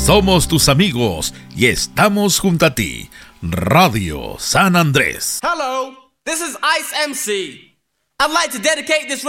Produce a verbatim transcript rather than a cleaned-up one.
Somos tus amigos y estamos junto a ti. Radio San Andrés. Hello, this is Ice M C. I'd like to dedicate this